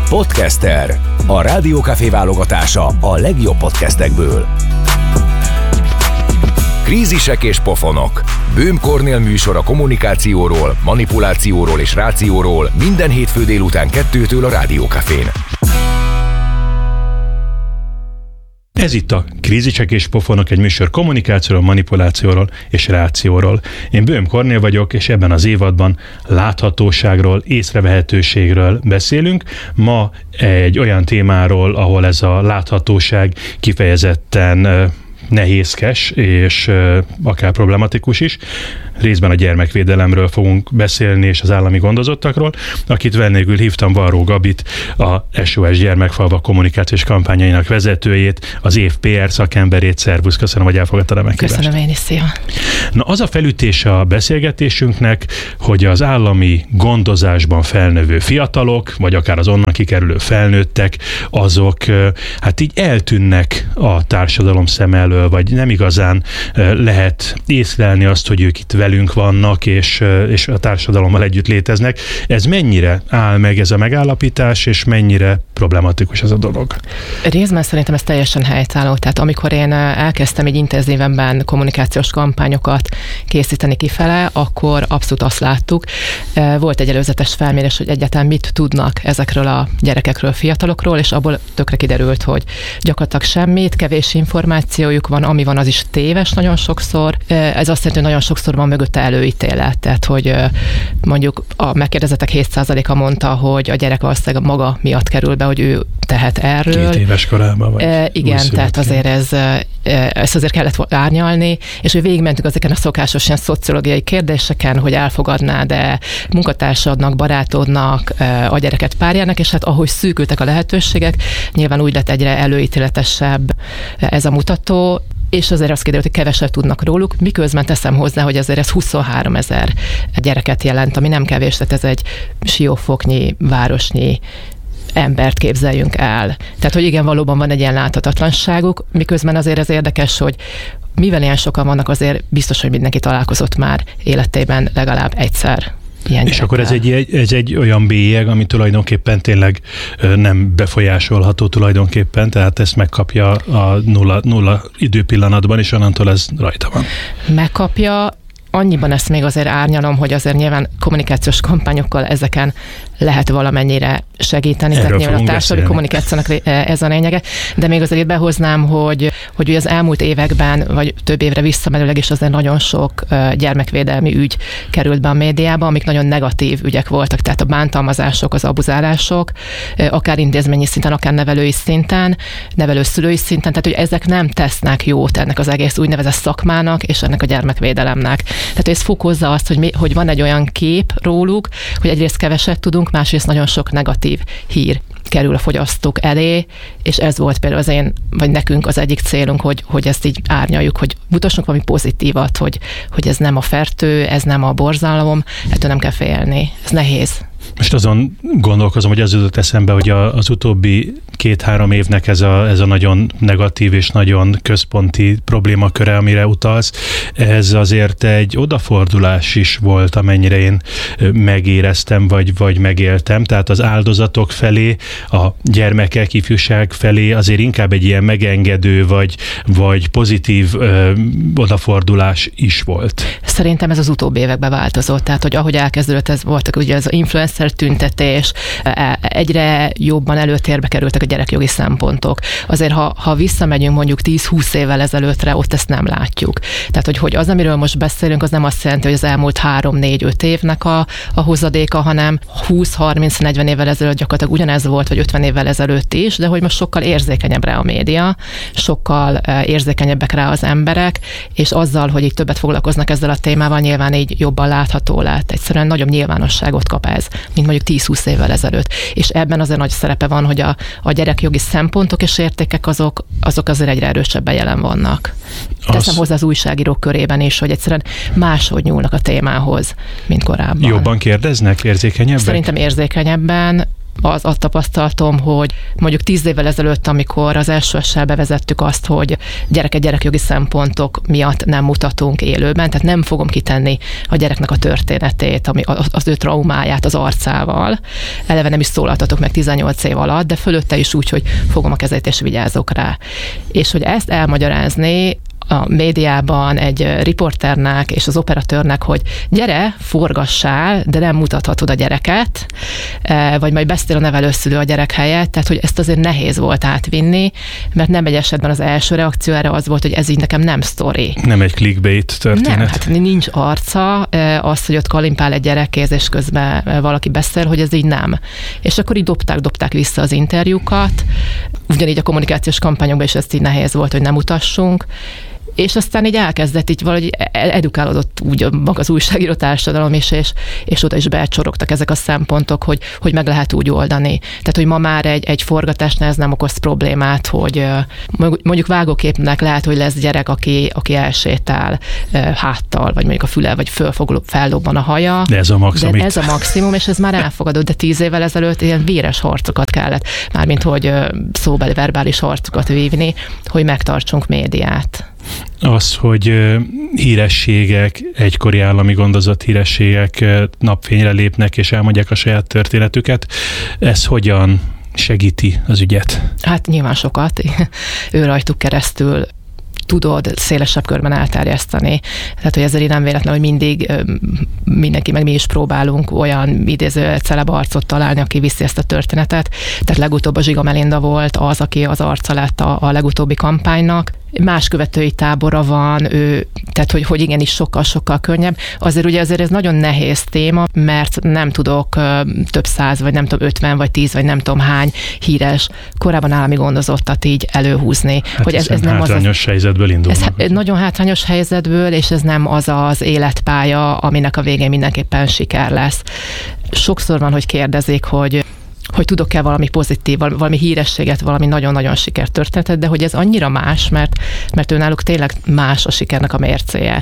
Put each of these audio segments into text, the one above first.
Podcaster. A Rádiókafé válogatása a legjobb podcastekből. Krízisek és pofonok. Böhm Kornél műsor a kommunikációról, manipulációról és rációról minden hétfő délután 2-től a Rádiókafén. Ez itt a Krízisek és pofonok, egy műsor kommunikációról, manipulációról és rációról. Én Böhm Kornél vagyok, és ebben az évadban láthatóságról, észrevehetőségről beszélünk. Ma egy olyan témáról, ahol ez a láthatóság kifejezetten nehézkes és akár problematikus is. Részben a gyermekvédelemről fogunk beszélni, és az állami gondozottakról, akit vendégül hívtam, Varró Gabit, a SOS Gyermekfalvak kommunikációs kampányainak vezetőjét, az év PR szakemberét. Szervusz, köszönöm, hogy elfogadtad a meghívást. Köszönöm én is, szia! Na, az a felütése a beszélgetésünknek, hogy az állami gondozásban felnövő fiatalok, vagy akár az onnan kikerülő felnőttek, azok hát így eltűnnek a társadalom szem elől, vagy nem igazán lehet észlelni azt, hogy ők itt velünk vannak, és a társadalommal együtt léteznek. Ez mennyire áll meg ez a megállapítás, és mennyire problematikus ez a dolog? Részben szerintem ez teljesen helytálló. Tehát amikor én elkezdtem így intenzívenben kommunikációs kampányokat készíteni kifele, akkor abszolút azt láttuk. Volt egy előzetes felmérés, hogy egyáltalán mit tudnak ezekről a gyerekekről, fiatalokról, és abból tökre kiderült, hogy gyakorlatilag semmit, kevés információjuk van, ami van, az is téves nagyon sokszor. Ez azt jelenti, hogy nagyon sokszor van mögötte előítélet, tehát hogy mondjuk a megkérdezettek 7%-a mondta, hogy a gyerek valószínűleg maga miatt kerül be, hogy ő tehet erről. 2 éves korában vagy. Igen, tehát azért ezt azért kellett árnyalni, és hogy végigmentünk ezeken a szokásos ilyen szociológiai kérdéseken, hogy elfogadnád-e munkatársadnak, barátodnak a gyereket párjának, és hát ahogy szűkültek a lehetőségek, nyilván úgy lett egyre előítéletesebb ez a mutató, és azért azt kiderült, hogy keveset tudnak róluk, miközben teszem hozzá, hogy azért ez 23 000 gyereket jelent, ami nem kevés, tehát ez egy siófoknyi, városnyi embert képzeljünk el. Tehát, hogy igen, valóban van egy ilyen láthatatlanságuk, miközben azért ez érdekes, hogy mivel ilyen sokan vannak, azért biztos, hogy mindenki találkozott már életében legalább egyszer. És akkor ez egy olyan bélyeg, ami tulajdonképpen tényleg nem befolyásolható tulajdonképpen, tehát ezt megkapja a nulla időpillanatban, és onnantól ez rajta van. Megkapja. Annyiban ezt még azért árnyalom, hogy azért nyilván kommunikációs kampányokkal ezeken lehet valamennyire segíteni, tehát nyilván a társadalmi kommunikációnak ez a lényege, de még azért behoznám, hogy ugye az elmúlt években, vagy több évre visszamenőleg is azért nagyon sok gyermekvédelmi ügy került be a médiába, amik nagyon negatív ügyek voltak, tehát a bántalmazások, az abuzálások, akár intézményi szinten, akár nevelői szinten, nevelőszülői szinten, tehát hogy ezek nem tesznek jót ennek az egész úgynevezett szakmának és ennek a gyermekvédelemnek. Tehát ez fokozza azt, hogy van egy olyan kép róluk, hogy egyrészt keveset tudunk, másrészt nagyon sok negatív hír kerül a fogyasztók elé, és ez volt például az én, vagy nekünk az egyik célunk, hogy ezt így árnyaljuk, hogy mutassunk valami pozitívat, hogy ez nem a fertő, ez nem a borzalom, ettől nem kell félni. Ez nehéz. Most azon gondolkozom, hogy az jutott eszembe, hogy az utóbbi 2-3 évnek ez a nagyon negatív és nagyon központi problémaköre, amire utalsz, ez azért egy odafordulás is volt, amennyire én megéreztem, vagy megéltem. Tehát az áldozatok felé, a gyermekek, ifjúság felé azért inkább egy ilyen megengedő, vagy pozitív odafordulás is volt. Szerintem ez az utóbbi években változott. Tehát, hogy ahogy elkezdődött, ez voltak ugye az influencer tüntetés, egyre jobban előtérbe kerültek a gyerekjogi szempontok. Azért, ha visszamegyünk mondjuk 10-20 évvel ezelőttre, ott ezt nem látjuk. Tehát, hogy az, amiről most beszélünk, az nem azt jelenti, hogy az elmúlt 3-4-5 évnek a hozadéka, hanem 20-30-40 évvel ezelőtt gyakorlatilag ugyanez volt, vagy 50 évvel ezelőtt is, de hogy most sokkal érzékenyebb rá a média, sokkal érzékenyebbek rá az emberek, és azzal, hogy így többet foglalkoznak ezzel a témával, nyilván így jobban látható lett. Egyszerűen nagyobb nyilvánosságot kap ez, mint mondjuk 10-20 évvel ezelőtt. És ebben azért nagy szerepe van, hogy a gyerekjogi szempontok és értékek azok azért egyre erősebben jelen vannak. Teszem hozzá az újságírók körében is, hogy egyszerűen máshogy nyúlnak a témához, mint korábban. Jobban kérdeznek, érzékenyebbek? Szerintem érzékenyebben. az a tapasztalatom, hogy mondjuk 10 évvel ezelőtt, amikor az első essel bevezettük azt, hogy gyerekjogi szempontok miatt nem mutatunk élőben, tehát nem fogom kitenni a gyereknek a történetét, az ő traumáját az arcával. Eleve nem is szólaltatok meg 18 év alatt, de fölötte is úgy, hogy fogom a kezét és vigyázok rá. És hogy ezt elmagyarázni a médiában egy riporternek és az operatőrnek, hogy gyere, forgassál, de nem mutathatod a gyereket, vagy majd beszél a nevelőszülő a gyerek helyett, tehát hogy ezt azért nehéz volt átvinni, mert nem egy esetben az első reakció erre az volt, hogy ez így nekem nem sztori. Nem egy clickbait történet. Nem, hát nincs arca, az, hogy ott kalimpál egy gyerekkéz, és közben valaki beszél, hogy ez így nem. És akkor így dobták vissza az interjúkat, ugyanígy a kommunikációs kampányokban is ezt így nehéz volt, hogy nem mutassunk, és aztán így elkezdett, így valahogy edukálódott úgy maga az újságíró társadalom is, és oda is becsorogtak ezek a szempontok, hogy meg lehet úgy oldani. Tehát, hogy ma már egy forgatásnál ez nem okoz problémát, hogy mondjuk vágóképnek lehet, hogy lesz gyerek, aki elsétál háttal, vagy mondjuk a füle, vagy fellobban a haja. De ez a maximum, és ez már elfogadott, de 10 évvel ezelőtt ilyen véres harcokat kellett, mármint hogy szóbeli, verbális harcokat vívni, hogy megtartsunk médiát. Az, hogy hírességek, egykori állami gondozott hírességek napfényre lépnek és elmondják a saját történetüket, ez hogyan segíti az ügyet? Hát nyilván sokat. Ő rajtuk keresztül tudod szélesebb körben elterjeszteni. Tehát, hogy ezért nem véletlen, hogy mindig mindenki, meg mi is próbálunk olyan idéző celeb arcot találni, aki viszi ezt a történetet. Tehát legutóbb a Zsiga Melinda volt az, aki az arca lett a legutóbbi kampánynak. Más követői tábora van, tehát hogy igenis sokkal könnyebb. Azért ez nagyon nehéz téma, mert nem tudok több 100, vagy nem tudom 50, vagy 10, vagy nem tudom hány híres, korábban állami gondozottat így előhúzni. Hát hogy ez nem hátrányos helyzetből indulnak. Ez nagyon hátrányos helyzetből, és ez nem az az életpálya, aminek a végén mindenképpen siker lesz. Sokszor van, hogy kérdezik, hogy tudok-e valami pozitív, valami hírességet, valami nagyon-nagyon sikertörténetet, de hogy ez annyira más, mert őnáluk tényleg más a sikernek a mércéje.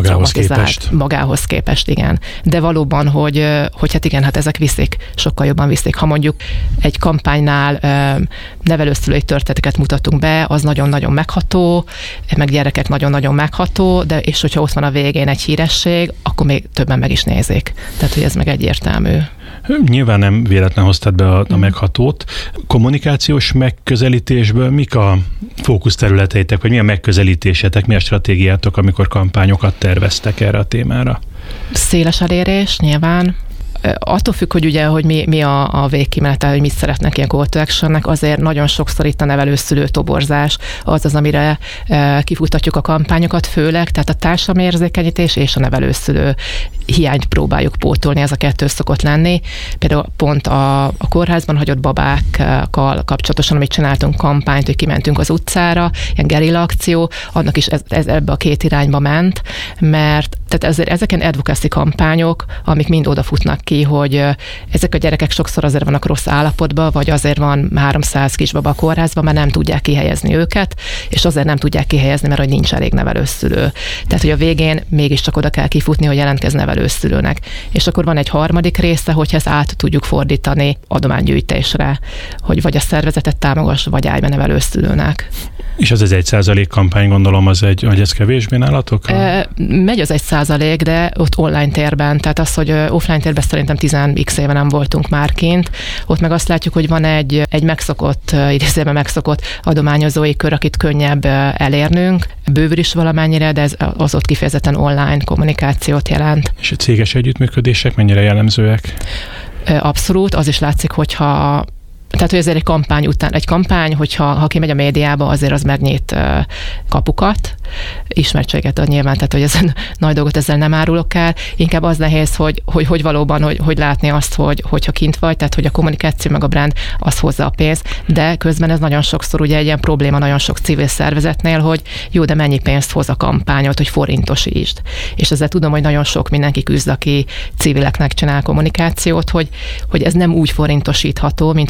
Magához képest, igen. De valóban, hogy hát igen, hát ezek viszik, sokkal jobban viszik. Ha mondjuk egy kampánynál nevelőszülői történeteket mutatunk be, az nagyon-nagyon megható, meg gyerekek nagyon-nagyon megható, de és hogyha ott van a végén egy híresség, akkor még többen meg is nézik. Tehát, hogy ez meg egyértelmű. Nyilván nem véletlen hoztad be a meghatót. Kommunikációs megközelítésből mik a fókuszterületeitek, vagy mi a megközelítésetek, mi a stratégiátok, amikor kampányokat terveztek erre a témára? Széles elérés, nyilván. Attól függ, hogy ugye, hogy mi a végkimenete, hogy mit szeretnek ilyen call to actionnek, azért nagyon sokszor itt a nevelőszülő toborzás az, amire kifutatjuk a kampányokat főleg, tehát a társadalmérzékenyítés és a nevelőszülő hiányt próbáljuk pótolni, ez a kettő szokott lenni. Például pont a kórházban hagyott babákkal kapcsolatosan, amit csináltunk kampányt, hogy kimentünk az utcára, ilyen gerilla akció, annak is ez ebbe a két irányba ment, mert tehát ezeken advocacy kampányok, amik mind odafutnak ki, hogy ezek a gyerekek sokszor azért vannak rossz állapotban, vagy azért van 300 kisbaba a kórházban, mert nem tudják kihelyezni őket, és azért nem tudják kihelyezni, mert hogy nincs elég nevelőszülő. Tehát, hogy a végén mégiscsak oda kell kifutni, hogy jelentkezz nevelőszülőnek. És akkor van egy harmadik része, hogyha ezt át tudjuk fordítani adománygyűjtésre, hogy vagy a szervezetet támogass, vagy állj be nevelőszülőnek. És az 1% kampány, gondolom, hogy ez kevésbé nálatok? Megy az 1%, de ott online térben, tehát az, hogy offline térben szerintem 10x éve nem voltunk már kint. Ott meg azt látjuk, hogy van egy megszokott, idézőben megszokott adományozói kör, akit könnyebb elérnünk. Bővül is valamennyire, de ez az ott kifejezetten online kommunikációt jelent. És a céges együttműködések mennyire jellemzőek? Abszolút, az is látszik, hogyha tehát, hogy ezért egy kampány, hogyha kimegy a médiába, azért az megnyit kapukat, ismertséget ad nyilván, tehát, hogy ezen nagy dolgot ezzel nem árulok el. Inkább az nehéz, hogy valóban, hogy látni azt, hogyha kint vagy, tehát, hogy a kommunikáció meg a brand az hozza a pénzt, de közben ez nagyon sokszor ugye egy ilyen probléma nagyon sok civil szervezetnél, hogy jó, de mennyi pénzt hoz a kampányot, hogy forintosítsd. És ezzel tudom, hogy nagyon sok mindenki küzd, aki civileknek csinál kommunikációt, hogy ez nem úgy forintosítható, mint hogy kiküld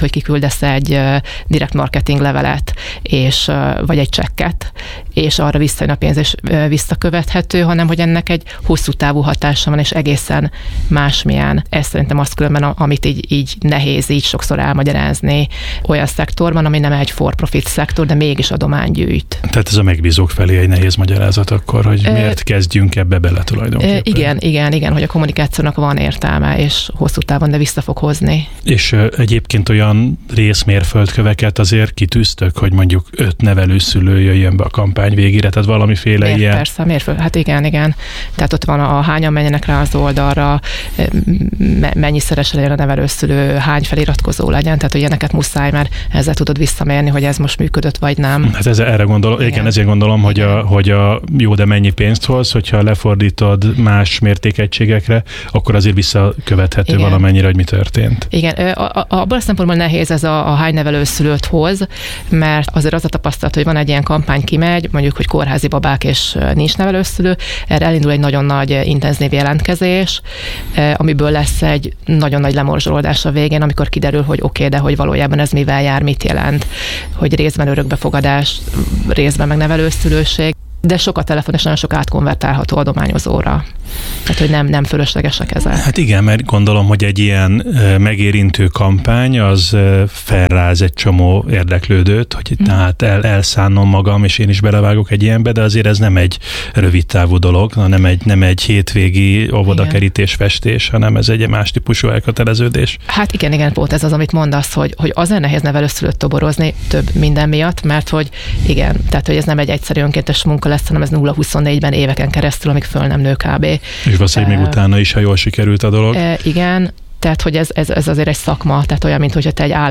küldesz egy direct marketing levelet, vagy egy csekket, és arra visszajön a pénz, és visszakövethető, hanem hogy ennek egy hosszú távú hatása van, és egészen másmilyen. Ez szerintem az különben, amit így nehéz így sokszor elmagyarázni olyan szektorban, ami nem egy for-profit szektor, de mégis adomány gyűjt. Tehát ez a megbízók felé egy nehéz magyarázat akkor, hogy miért kezdjünk ebbe bele tulajdonképpen. Igen, hogy a kommunikációnak van értelme, és hosszú távon, de vissza fog hozni. És egyébként olyan részmérföldköveket azért kitűztök, hogy mondjuk 5 nevelőszülő jöjjön be a kampány végére, tehát valamiféle ilyen... Persze, mérföld, hát igen. Tehát ott van hányan menjenek rá az oldalra, mennyiszeres legyen a nevelőszülő, hány feliratkozó legyen, tehát hogy ilyeneket muszáj, mert ezzel tudod visszamérni, hogy ez most működött, vagy nem. Hát erre gondolom, igen, ezért gondolom, hogy a jó, de mennyi pénzt hoz, hogyha lefordítod más mértékegységekre, akkor azért visszakövethető valamennyire, hogy mi történt. Igen, abban a szempontból nehéz ez a hány nevelőszülőt hoz, mert azért az a tapasztalat, hogy van egy ilyen kampány kimegy, mondjuk, hogy kórházi babák és nincs nevelőszülő, erre elindul egy nagyon nagy intenzív jelentkezés, amiből lesz egy nagyon nagy lemorzsolódás a végén, amikor kiderül, hogy oké, de hogy valójában ez mivel jár, mit jelent, hogy részben örökbefogadás, részben meg nevelőszülőség, de sok a telefon, és nagyon sok átkonvertálható adományozóra. Tehát, hogy nem fölöslegesek ezek. Hát igen, mert gondolom, hogy egy ilyen megérintő kampány, az felráz egy csomó érdeklődőt, hogy tehát elszánnom magam, és én is belevágok egy ilyenbe, de azért ez nem egy rövid távú dolog, nem egy hétvégi óvodakerítés, festés, hanem ez egy más típusú elköteleződés. Hát igen, pont ez az, amit mondasz, hogy azért nehéz nevelőszülőt toborozni több minden miatt, mert hogy igen, tehát hogy ez nem egy egyszerű önkéntes munka lesz, hanem ez 0-24-ben éveken keresztül, amíg föl nem nő kb. És valószínűleg még utána is, ha jól sikerült a dolog. Igen, tehát, hogy ez azért egy szakma, tehát olyan, mint hogyha te egy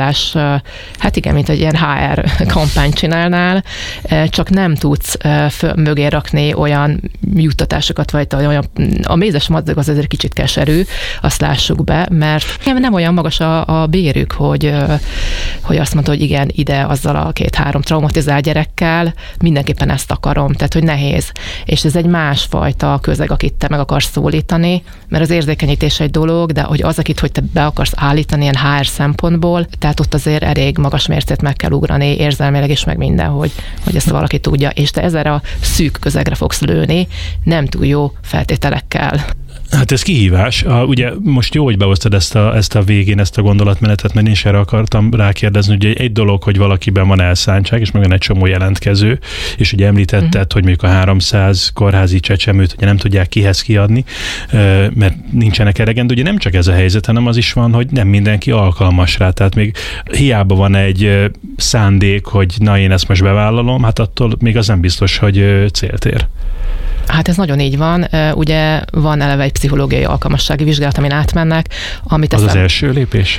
mint egy ilyen HR kampányt csinálnál, csak nem tudsz mögé rakni olyan juttatásokat, vagy olyan, a mézes madzag az azért kicsit keserű, azt lássuk be, mert nem olyan magas a bérük, hogy azt mondta, hogy igen, ide azzal a 2-3 traumatizált gyerekkel, mindenképpen ezt akarom, tehát, hogy nehéz. És ez egy másfajta közeg, akit te meg akarsz szólítani, mert az érzékenyítés egy dolog, de hogy az, akit hogy te be akarsz állítani ilyen HR szempontból, tehát ott azért elég magas mércét meg kell ugrani, érzelmileg is meg minden, hogy ezt valaki tudja, és te ezzel a szűk közegre fogsz lőni, nem túl jó feltételekkel. Hát ez kihívás. Ugye most jó, hogy behoztad ezt a végén, ezt a gondolatmenetet, mert én is erre akartam rákérdezni, hogy egy dolog, hogy valakiben van elszántság, és meg van egy csomó jelentkező, és ugye említetted, hogy mondjuk a 300 kórházi csecsemőt ugye nem tudják kihez kiadni, mert nincsenek elegen, de ugye nem csak ez a helyzet, hanem az is van, hogy nem mindenki alkalmas rá, tehát még hiába van egy szándék, hogy na én ezt most bevállalom, hát attól még az nem biztos, hogy célt ér. Hát ez nagyon így van. Ugye van eleve egy pszichológiai alkalmassági vizsgálat, amin átmennek. Amit az első lépés?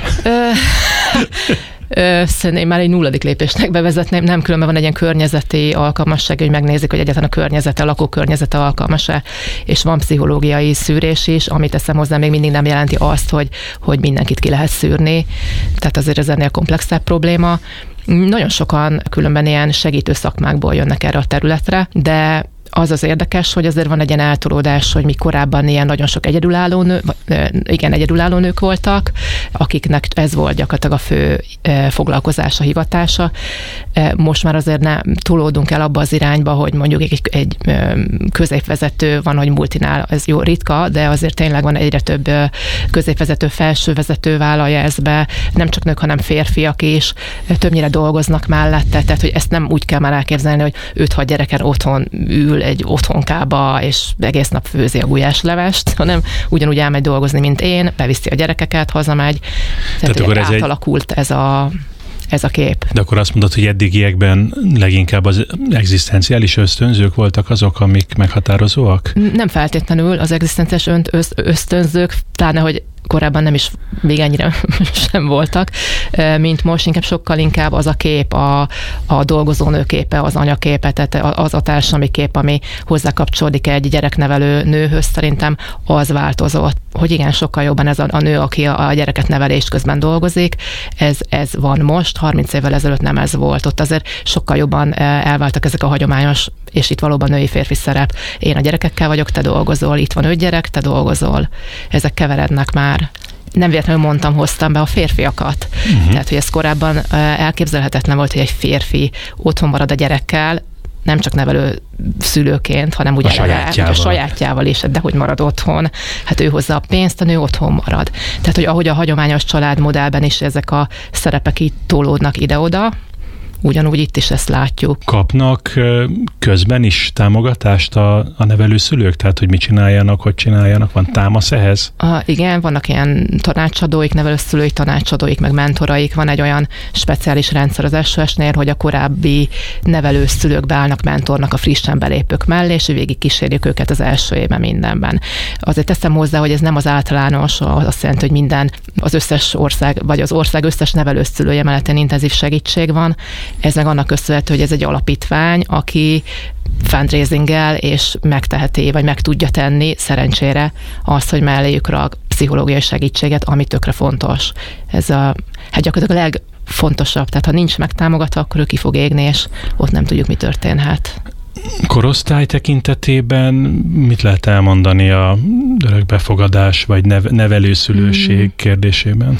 Szerintem már egy 0. lépésnek bevezetném, nem, különben van egy ilyen környezeti alkalmasság, hogy megnézik, hogy egyáltalán a környezete, a lakókörnyezete alkalmas-e, és van pszichológiai szűrés is, amit teszem hozzá, még mindig nem jelenti azt, hogy mindenkit ki lehet szűrni, tehát azért ez ennél komplexebb probléma. Nagyon sokan különben ilyen segítő szakmákból jönnek erre a területre, de az érdekes, hogy azért van egy ilyen eltolódás, hogy mi korábban ilyen nagyon sok egyedülálló nők voltak, akiknek ez volt gyakorlatilag a fő foglalkozása, hivatása. Most már azért nem tolódunk el abba az irányba, hogy mondjuk egy középvezető van, hogy multinál, ez jó ritka, de azért tényleg van egyre több középvezető, felsővezető vállalja ezt be, nem csak nők, hanem férfiak is, többnyire dolgoznak mellette, tehát hogy ezt nem úgy kell már elképzelni, hogy 5-6 gyereken otthon ül egy otthonkába, és egész nap főzi a gulyáslevest, hanem ugyanúgy elmegy dolgozni, mint én, beviszi a gyerekeket, hazamegy. Tehát akkor átalakult ez a kép. De akkor azt mondod, hogy eddigiekben leginkább az egzisztenciális ösztönzők voltak azok, amik meghatározóak? Nem feltétlenül az egzisztenciális ösztönzők, pláne, hogy korábban nem is még ennyire sem voltak, mint most, sokkal inkább az a kép, a dolgozónő képe, az anyaképe, tehát az a társadalmi kép, ami hozzá kapcsolódik egy gyereknevelő nőhöz, szerintem az változott. Hogy igen, sokkal jobban ez a nő, aki a gyereket nevelést közben dolgozik, ez van most, 30 évvel ezelőtt nem ez volt. Ott azért sokkal jobban elváltak ezek a hagyományos, és itt valóban női-férfi szerep. Én a gyerekekkel vagyok, te dolgozol, itt van 5 gyerek, te dolgozol. Ezek keverednek már. nem véletlenül hoztam be a férfiakat. Tehát, hogy ez korábban elképzelhetetlen volt, hogy egy férfi otthon marad a gyerekkel, nem csak nevelő szülőként, hanem ugye a sajátjával is, de hogy marad otthon. Hát ő hozza a pénzt, a nő otthon marad. Tehát, hogy ahogy a hagyományos családmodellben is ezek a szerepek így tolódnak ide-oda, ugyanúgy itt is ezt látjuk. Kapnak közben is támogatást a nevelőszülők? Tehát, hogy mit csináljanak, hogy csináljanak? Van támasz ehhez? Igen, vannak ilyen tanácsadóik, nevelőszülői tanácsadóik, meg mentoraik. Van egy olyan speciális rendszer az SOS-nél, hogy a korábbi nevelőszülők beállnak mentornak a frissen belépők mellé, és végig kísérjük őket az első évben mindenben. Azért teszem hozzá, hogy ez nem az általános, azt jelenti, hogy az összes ország, vagy az ország összes nevelőszülője mellettén intenzív segítség van. Ez meg annak köszönhető, hogy ez egy alapítvány, aki fundraising-el és megteheti, vagy meg tudja tenni szerencsére azt, hogy melléjük rak pszichológiai segítséget, ami tökre fontos. Ez gyakorlatilag a legfontosabb. Tehát ha nincs megtámogatva, akkor ő ki fog égni, és ott nem tudjuk, mi történhet. Korosztály tekintetében mit lehet elmondani a örökbefogadás vagy nevelőszülőség kérdésében?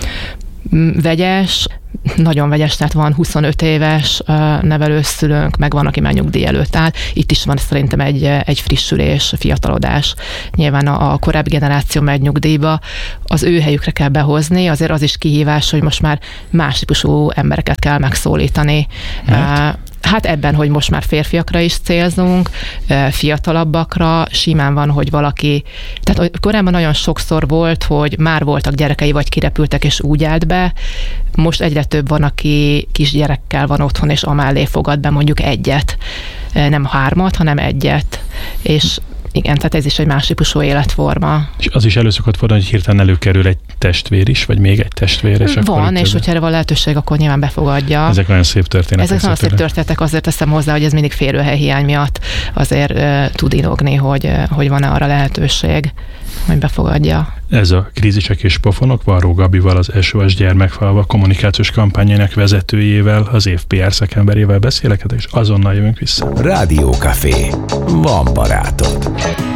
Vegyes, nagyon vegyes, tehát van 25 éves nevelőszülőnk, meg van, aki már nyugdíj előtt áll. Itt is van szerintem egy frissülés, fiatalodás. Nyilván a korábbi generáció megy nyugdíjba, az ő helyükre kell behozni, azért az is kihívás, hogy most már más típusú embereket kell megszólítani. Hát ebben, hogy most már férfiakra is célzunk, fiatalabbakra, simán van, hogy valaki, tehát korábban nagyon sokszor volt, hogy már voltak gyerekei, vagy kirepültek, és úgy állt be, most egyre több van, aki kisgyerekkel van otthon, és amellé fogad be mondjuk egyet, nem 3, hanem egyet, és igen, tehát ez is egy más típusú életforma. És az is előszokott fordulni, hogy hirtelen előkerül egy testvér is, vagy még egy testvér. És van, és hogyha erre van lehetőség, akkor nyilván befogadja. Ezek olyan szép történetek. Ezek nagyon szép történetek, azért teszem hozzá, hogy ez mindig férőhelyhiány miatt azért tud inogni, hogy van-e arra lehetőség, hogy befogadja. Ez a Krízisek és pofonok, Varró Gabival, az SOS Gyermekfalva kommunikációs kampányának vezetőjével, az év PR szakemberével beszélek, és azonnal jövünk vissza. Rádiókafé. Van barátod.